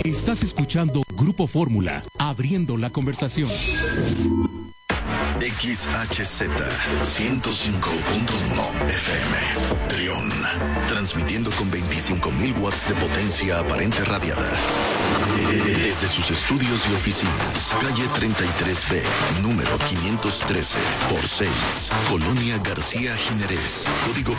Estás escuchando Grupo Fórmula, abriendo la conversación. XHZ 105.1 FM Trión, transmitiendo con 25.000 watts de potencia aparente radiada desde sus estudios y oficinas, calle 33B, número 513 por 6, Colonia García Jiménez, código